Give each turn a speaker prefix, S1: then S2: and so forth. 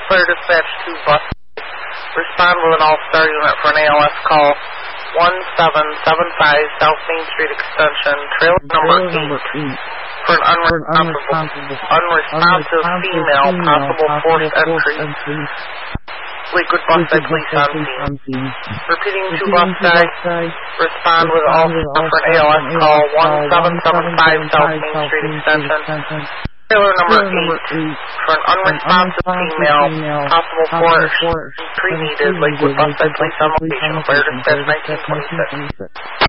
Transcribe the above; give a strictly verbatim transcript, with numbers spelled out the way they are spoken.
S1: Fire Dispatch two bus. Respond with an all-star unit for an A L S call one seven seven five South Main Street Extension, trailer number eight, for an unresponsive, unresponsive female, possible forced entry. Lakewood Bus Side Police on scene. Repeating two bus side. Respond with an all-star for an A L S call one seven seven five South Main Street Extension. Trailer number eight, for an unresponsive female, possible force, pre-needed, Lakewood Bus Side Police on location, Fire Dispatch nineteen twenty-six.